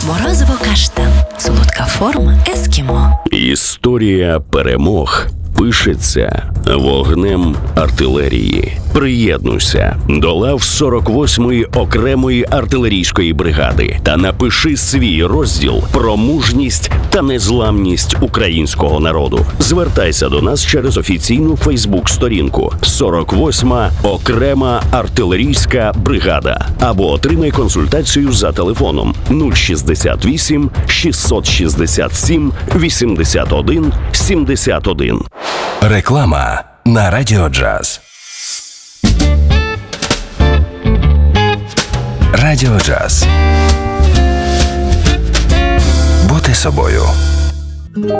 Морозиво каштан. Солодка форма ескімо. Історія перемог пишеться вогнем артилерії. Приєднуйся до лав 48-ї окремої артилерійської бригади та напиши свій розділ про мужність та незламність українського народу. Звертайся до нас через офіційну Фейсбук-сторінку 48-ма окрема артилерійська бригада або отримай консультацію за телефоном 068 667 81 71. Реклама на Радіо Джаз. Радіо Джаз. Бути собою.